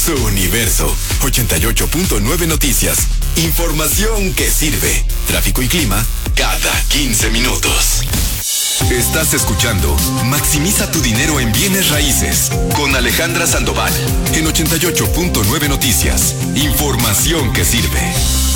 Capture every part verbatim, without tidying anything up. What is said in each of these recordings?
Su universo. ochenta y ocho punto nueve Noticias. Información que sirve. Tráfico y clima cada quince minutos. Estás escuchando Maximiza tu dinero en bienes raíces con Alejandra Sandoval en ochenta y ocho punto nueve Noticias. Información que sirve.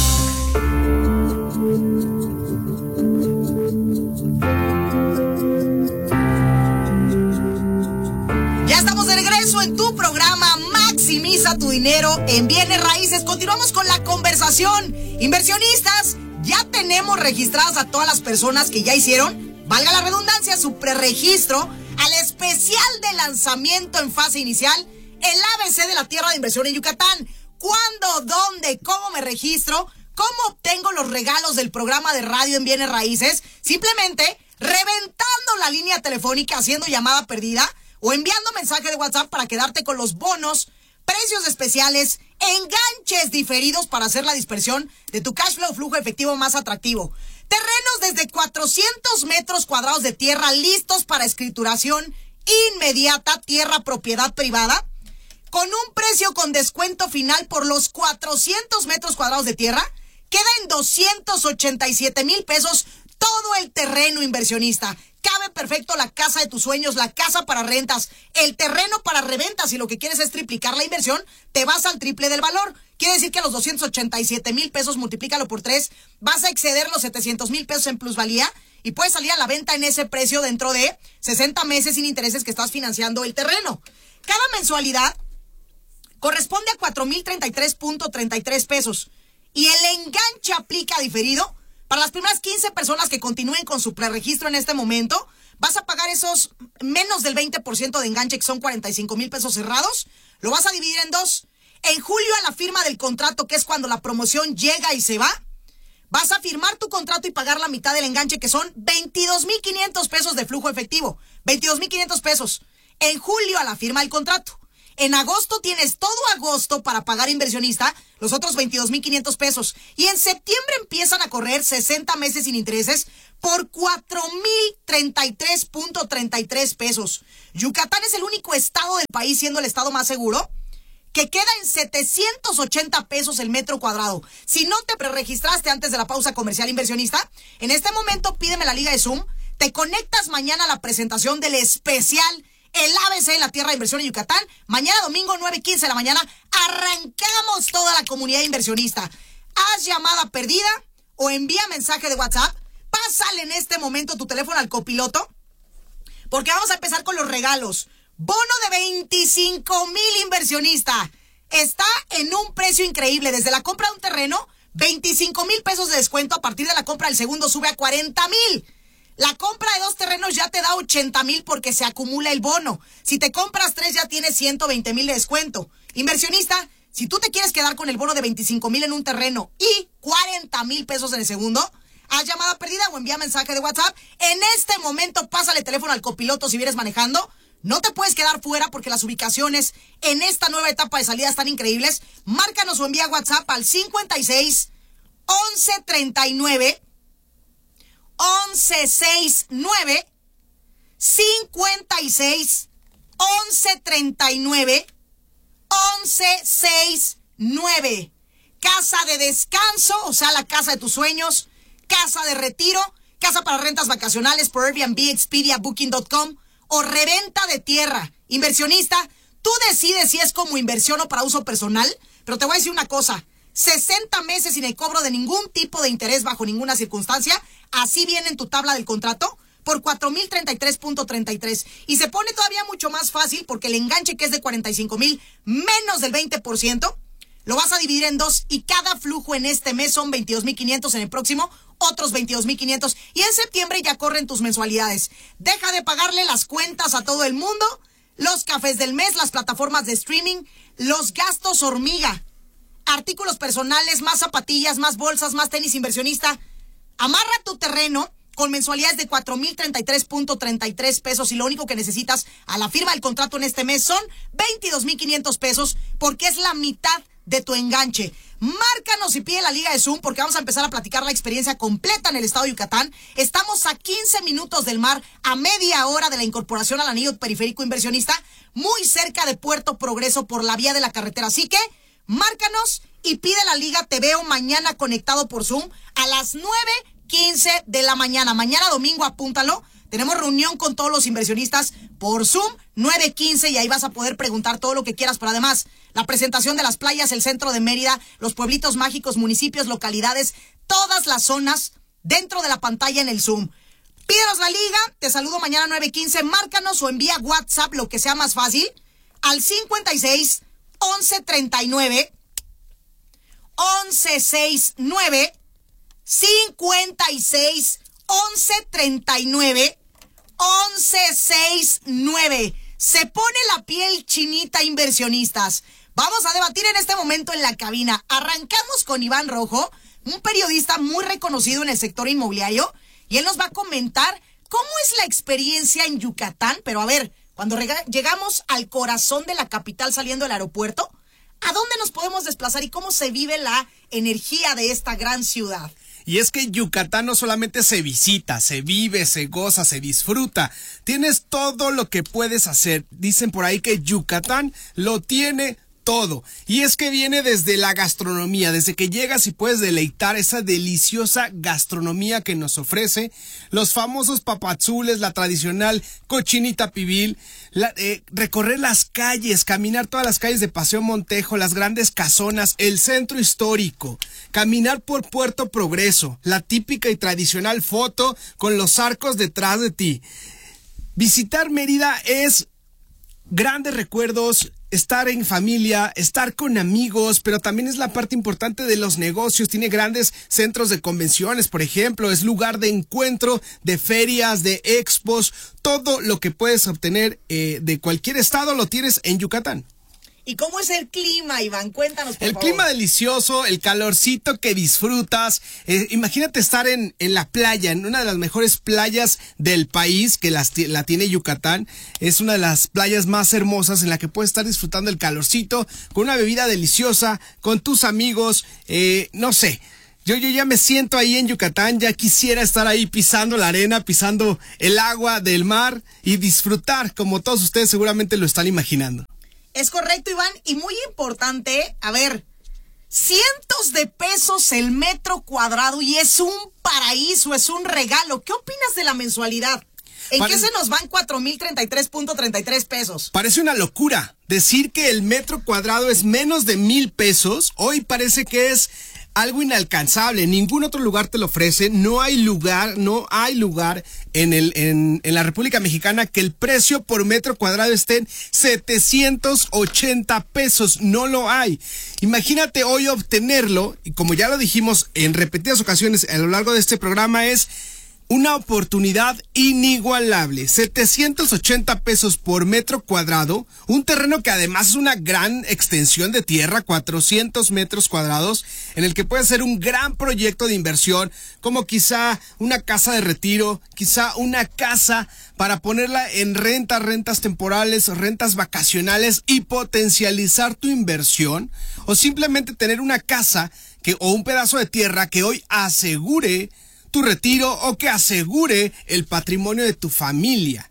Ya estamos de regreso en tu programa Maximiza tu dinero en bienes raíces. Continuamos con la conversación. Inversionistas, ya tenemos registradas a todas las personas que ya hicieron, valga la redundancia, su preregistro al especial de lanzamiento en fase inicial, el A B C de la tierra de inversión en Yucatán. ¿Cuándo, dónde, cómo me registro? ¿Cómo obtengo los regalos del programa de radio en bienes raíces? Simplemente reventando la línea telefónica, haciendo llamada perdida o enviando mensaje de WhatsApp para quedarte con los bonos, precios especiales, enganches diferidos para hacer la dispersión de tu cash flow, flujo efectivo más atractivo. Terrenos desde cuatrocientos metros cuadrados de tierra listos para escrituración inmediata, tierra propiedad privada, con un precio con descuento final por los cuatrocientos metros cuadrados de tierra. Queda en doscientos ochenta y siete mil pesos todo el terreno, inversionista. Cabe perfecto la casa de tus sueños, la casa para rentas, el terreno para reventas. Si lo que quieres es triplicar la inversión, te vas al triple del valor. Quiere decir que los doscientos ochenta y siete mil pesos, multiplícalo por tres, vas a exceder los setecientos mil pesos en plusvalía y puedes salir a la venta en ese precio dentro de sesenta meses sin intereses que estás financiando el terreno. Cada mensualidad corresponde a cuatro mil treinta y tres punto treinta y tres pesos y el enganche aplica diferido. Para las primeras quince personas que continúen con su preregistro en este momento, vas a pagar esos menos del veinte por ciento de enganche, que son cuarenta y cinco mil pesos cerrados. Lo vas a dividir en dos. En julio, a la firma del contrato, que es cuando la promoción llega y se va, vas a firmar tu contrato y pagar la mitad del enganche, que son veintidós mil quinientos pesos de flujo efectivo. veintidós mil quinientos pesos. En julio, a la firma del contrato. En agosto tienes todo agosto para pagar, inversionista, los otros veintidós mil quinientos pesos. Y en septiembre empiezan a correr sesenta meses sin intereses por cuatro mil treinta y tres punto treinta y tres pesos. Yucatán es el único estado del país, siendo el estado más seguro, que queda en setecientos ochenta pesos el metro cuadrado. Si no te preregistraste antes de la pausa comercial, inversionista, en este momento pídeme la liga de Zoom. Te conectas mañana a la presentación del especial el A B C de la tierra de inversión en Yucatán. Mañana domingo nueve quince de la mañana arrancamos toda la comunidad inversionista. Haz llamada perdida o envía mensaje de WhatsApp. Pásale en este momento tu teléfono al copiloto, porque vamos a empezar con los regalos. Bono de veinticinco mil, inversionista. Está en un precio increíble. Desde la compra de un terreno, veinticinco mil pesos de descuento. A partir de la compra del segundo sube a cuarenta mil. La compra de dos terrenos ya te da ochenta mil porque se acumula el bono. Si te compras tres ya tienes ciento veinte mil de descuento. Inversionista, si tú te quieres quedar con el bono de veinticinco mil en un terreno y cuarenta mil pesos en el segundo, haz llamada perdida o envía mensaje de WhatsApp. En este momento pásale teléfono al copiloto si vienes manejando. No te puedes quedar fuera porque las ubicaciones en esta nueva etapa de salida están increíbles. Márcanos o envía WhatsApp al cincuenta y seis, once treinta y nueve, once sesenta y nueve, cincuenta y seis, once treinta y nueve, once sesenta y nueve. Casa de descanso, o sea, la casa de tus sueños. Casa de retiro, casa para rentas vacacionales por Airbnb, Expedia, Booking punto com o reventa de tierra. Inversionista, tú decides si es como inversión o para uso personal, pero te voy a decir una cosa. sesenta meses sin el cobro de ningún tipo de interés bajo ninguna circunstancia. Así viene en tu tabla del contrato por cuatro mil treinta y tres punto treinta y tres. Y se pone todavía mucho más fácil porque el enganche, que es de cuarenta y cinco mil menos del veinte por ciento, lo vas a dividir en dos y cada flujo en este mes son veintidós mil quinientos, en el próximo otros veintidós mil quinientos y en septiembre ya corren tus mensualidades. Deja de pagarle las cuentas a todo el mundo, los cafés del mes, las plataformas de streaming, los gastos hormiga, artículos personales, más zapatillas, más bolsas, más tenis, inversionista. Amarra tu terreno con mensualidades de cuatro mil treinta y tres punto treinta y tres pesos y lo único que necesitas a la firma del contrato en este mes son veintidós mil quinientos pesos porque es la mitad de tu enganche. Márcanos y pide la liga de Zoom porque vamos a empezar a platicar la experiencia completa en el estado de Yucatán. Estamos a quince minutos del mar, a media hora de la incorporación al anillo periférico inversionista, muy cerca de Puerto Progreso por la vía de la carretera. Así que márcanos y pide la liga. Te veo mañana conectado por Zoom a las nueve quince de la mañana. Mañana domingo, apúntalo. Tenemos reunión con todos los inversionistas por Zoom, nueve quince, y ahí vas a poder preguntar todo lo que quieras. Pero además, la presentación de las playas, el centro de Mérida, los pueblitos mágicos, municipios, localidades, todas las zonas dentro de la pantalla en el Zoom. Pídenos la liga, te saludo mañana nueve quince, márcanos o envía WhatsApp, lo que sea más fácil, al cincuenta y seis, once treinta y nueve, once sesenta y nueve, cincuenta y seis, once treinta y nueve, once sesenta y nueve. Se pone la piel chinita, inversionistas. Vamos a debatir en este momento en la cabina. Arrancamos con Iván Rojo, un periodista muy reconocido en el sector inmobiliario, y él nos va a comentar cómo es la experiencia en Yucatán. Pero a ver, cuando llegamos al corazón de la capital saliendo del aeropuerto, ¿a dónde nos podemos desplazar y cómo se vive la energía de esta gran ciudad? Y es que Yucatán no solamente se visita, se vive, se goza, se disfruta. Tienes todo lo que puedes hacer. Dicen por ahí que Yucatán lo tiene todo. Y es que viene desde la gastronomía, desde que llegas y puedes deleitar esa deliciosa gastronomía que nos ofrece, los famosos papazules, la tradicional cochinita pibil, la, eh, recorrer las calles, caminar todas las calles de Paseo Montejo, las grandes casonas, el centro histórico, caminar por Puerto Progreso, la típica y tradicional foto con los arcos detrás de ti. Visitar Mérida es grandes recuerdos, estar en familia, estar con amigos, pero también es la parte importante de los negocios. Tiene grandes centros de convenciones, por ejemplo, es lugar de encuentro, de ferias, de expos. Todo lo que puedes obtener eh, de cualquier estado lo tienes en Yucatán. ¿Y cómo es el clima, Iván? Cuéntanos, por el favor. Clima delicioso, el calorcito que disfrutas. Eh, imagínate estar en, en la playa, en una de las mejores playas del país, que las, la tiene Yucatán. Es una de las playas más hermosas en la que puedes estar disfrutando el calorcito, con una bebida deliciosa, con tus amigos, eh, no sé. Yo, yo ya me siento ahí en Yucatán, ya quisiera estar ahí pisando la arena, pisando el agua del mar y disfrutar, como todos ustedes seguramente lo están imaginando. Es correcto, Iván, y muy importante, a ver, cientos de pesos el metro cuadrado y es un paraíso, es un regalo. ¿Qué opinas de la mensualidad? ¿En Pare... qué se nos van cuatro mil treinta y tres punto treinta y tres pesos? Parece una locura decir que el metro cuadrado es menos de mil pesos. Hoy parece que es algo inalcanzable. Ningún otro lugar te lo ofrece. No hay lugar, no hay lugar en el en, en la República Mexicana que el precio por metro cuadrado esté en setecientos ochenta pesos. No lo hay. Imagínate hoy obtenerlo, y como ya lo dijimos en repetidas ocasiones a lo largo de este programa, es una oportunidad inigualable. setecientos ochenta pesos por metro cuadrado. Un terreno que además es una gran extensión de tierra, cuatrocientos metros cuadrados, en el que puede ser un gran proyecto de inversión, como quizá una casa de retiro, quizá una casa para ponerla en renta, rentas temporales, rentas vacacionales y potencializar tu inversión, o simplemente tener una casa que, o un pedazo de tierra que hoy asegure tu retiro o que asegure el patrimonio de tu familia.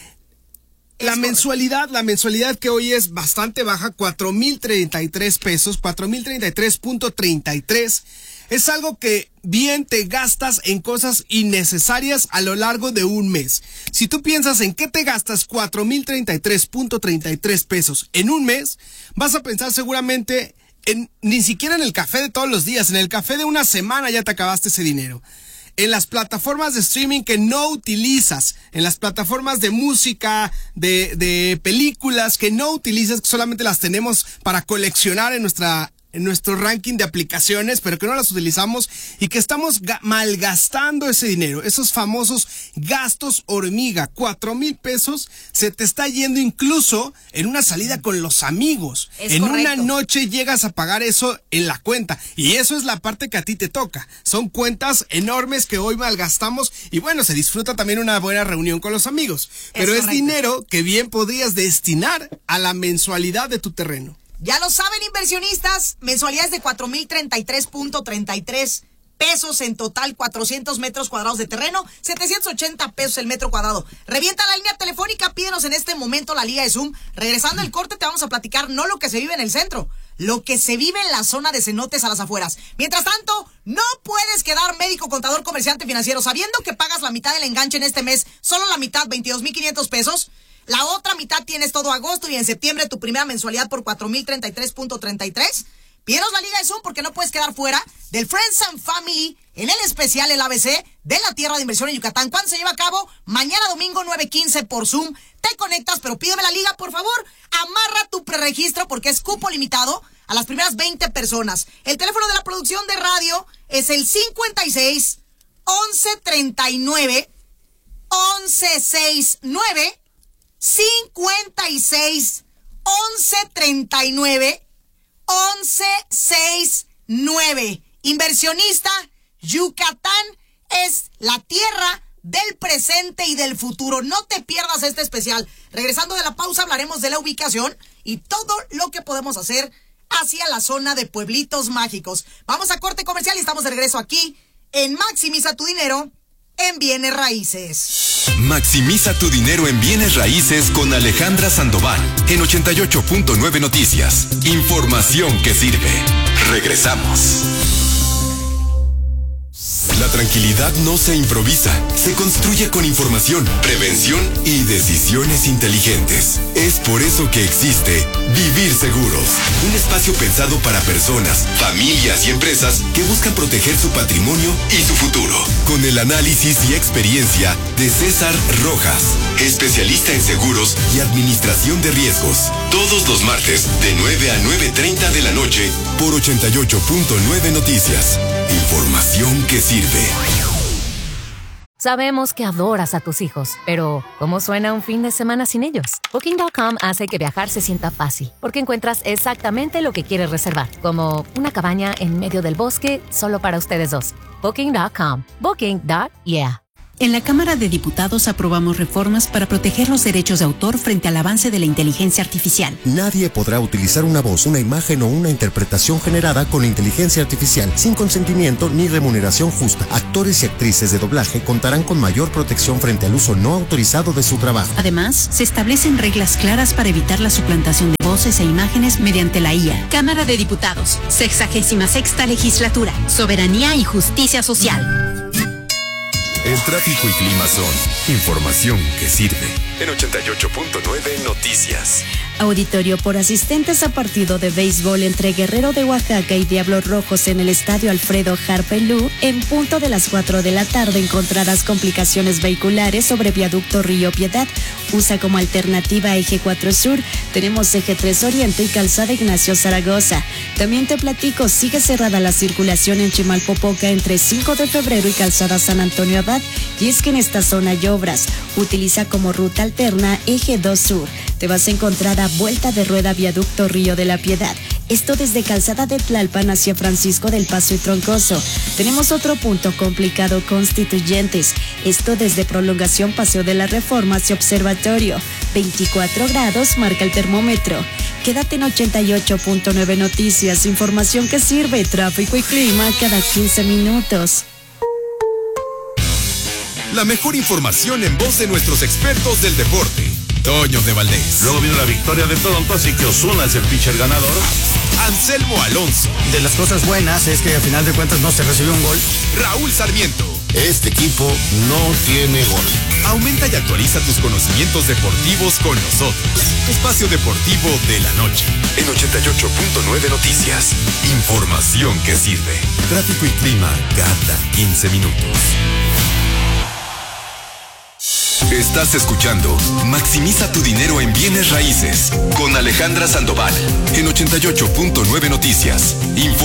La mensualidad, la mensualidad que hoy es bastante baja, cuatro mil treinta y tres pesos, cuatro mil treinta y tres punto treinta y tres, es algo que bien te gastas en cosas innecesarias a lo largo de un mes. Si tú piensas en qué te gastas cuatro mil treinta y tres punto treinta y tres pesos en un mes, vas a pensar seguramente en, ni siquiera en el café de todos los días, en el café de una semana ya te acabaste ese dinero. En las plataformas de streaming que no utilizas, en las plataformas de música, de, de películas que no utilizas, que solamente las tenemos para coleccionar en nuestra en nuestro ranking de aplicaciones, pero que no las utilizamos y que estamos malgastando ese dinero, esos famosos gastos hormiga. Cuatro mil pesos se te está yendo incluso en una salida con los amigos. Es en correcto. Una noche llegas a pagar eso en la cuenta, y eso es la parte que a ti te toca. Son cuentas enormes que hoy malgastamos, y bueno, se disfruta también una buena reunión con los amigos, pero es, es dinero que bien podrías destinar a la mensualidad de tu terreno. Ya lo saben, inversionistas, mensualidades de cuatro mil treinta y tres punto treinta y tres pesos en total, cuatrocientos metros cuadrados de terreno, setecientos ochenta pesos el metro cuadrado. Revienta la línea telefónica, pídenos en este momento la liga de Zoom. Regresando el corte te vamos a platicar no lo que se vive en el centro, lo que se vive en la zona de cenotes a las afueras. Mientras tanto, no puedes quedar médico, contador, comerciante, financiero, sabiendo que pagas la mitad del enganche en este mes, solo la mitad, veintidós mil quinientos pesos. La otra mitad tienes todo agosto y en septiembre tu primera mensualidad por cuatro mil treinta y tres punto treinta y tres. Pídenos la liga de Zoom porque no puedes quedar fuera del Friends and Family en el especial El A B C de la Tierra de Inversión en Yucatán. ¿Cuándo se lleva a cabo? Mañana domingo nueve quince por Zoom. Te conectas, pero pídeme la liga, por favor. Amarra tu preregistro porque es cupo limitado a las primeras veinte personas. El teléfono de la producción de radio es el cincuenta y seis, once treinta y nueve, once sesenta y nueve, cincuenta y seis, once treinta y nueve, once sesenta y nueve. Inversionista, Yucatán es la tierra del presente y del futuro. No te pierdas este especial. Regresando de la pausa hablaremos de la ubicación y todo lo que podemos hacer hacia la zona de pueblitos mágicos. Vamos a corte comercial y estamos de regreso aquí en Maximiza tu Dinero en Bienes Raíces. Maximiza tu dinero en Bienes Raíces con Alejandra Sandoval en ochenta y ocho punto nueve Noticias. Información que sirve. Regresamos. La tranquilidad no se improvisa, se construye con información, prevención y decisiones inteligentes. Es por eso que existe Vivir Seguros, un espacio pensado para personas, familias y empresas que buscan proteger su patrimonio y su futuro. Con el análisis y experiencia de César Rojas, especialista en seguros y administración de riesgos. Todos los martes de nueve a nueve treinta de la noche por ochenta y ocho punto nueve Noticias. Información que sirve. Sabemos que adoras a tus hijos, pero ¿cómo suena un fin de semana sin ellos? Booking punto com hace que viajar se sienta fácil, porque encuentras exactamente lo que quieres reservar, como una cabaña en medio del bosque solo para ustedes dos. Booking punto com. Booking. Yeah. En la Cámara de Diputados aprobamos reformas para proteger los derechos de autor frente al avance de la inteligencia artificial. Nadie podrá utilizar una voz, una imagen o una interpretación generada con inteligencia artificial sin consentimiento ni remuneración justa. Actores y actrices de doblaje contarán con mayor protección frente al uso no autorizado de su trabajo. Además, se establecen reglas claras para evitar la suplantación de voces e imágenes mediante la I A. Cámara de Diputados, sexagésima sexta legislatura, soberanía y justicia social. El tráfico y clima son información que sirve. En ochenta y ocho punto nueve Noticias. Auditorio por asistentes a partido de béisbol entre Guerrero de Oaxaca y Diablos Rojos en el estadio Alfredo Harpelú. En punto de las cuatro de la tarde encontrarás complicaciones vehiculares sobre viaducto Río Piedad. Usa como alternativa Eje cuatro Sur. Tenemos Eje tres Oriente y Calzada Ignacio Zaragoza. También te platico, sigue cerrada la circulación en Chimalpopoca entre cinco de febrero y Calzada San Antonio Abad. Y es que en esta zona hay obras. Utiliza como ruta alterna Eje dos Sur. Te vas a encontrar a vuelta de rueda viaducto Río de la Piedad. Esto desde Calzada de Tlalpan hacia Francisco del Paso y Troncoso. Tenemos otro punto complicado, Constituyentes. Esto desde prolongación Paseo de la Reforma hacia Observatorio. veinticuatro grados marca el termómetro. Quédate en ochenta y ocho punto nueve Noticias. Información que sirve, tráfico y clima cada quince minutos. La mejor información en voz de nuestros expertos del deporte. Toño de Valdés. Luego vino la victoria de Toronto, así que Ozuna es el pitcher ganador. Anselmo Alonso. De las cosas buenas es que al final de cuentas no se recibió un gol. Raúl Sarmiento. Este equipo no tiene gol. Aumenta y actualiza tus conocimientos deportivos con nosotros. Espacio Deportivo de la Noche. En ochenta y ocho punto nueve Noticias. Información que sirve. Tráfico y clima cada quince minutos. Estás escuchando Maximiza tu dinero en Bienes Raíces con Alejandra Sandoval en ochenta y ocho punto nueve Noticias. Info